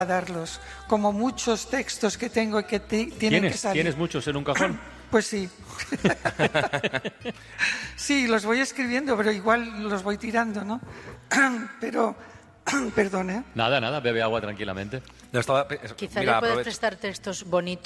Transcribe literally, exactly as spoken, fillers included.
darlos, como muchos textos que tengo y que te, tienen ¿Tienes, que salir. ¿Tienes muchos en un cajón? Pues sí. Sí, los voy escribiendo, pero igual los voy tirando, ¿no? Pero, perdón, ¿eh? Nada, nada, bebe agua tranquilamente. No estaba, Quizá mira, le puedes aprovecho. prestar textos bonitos.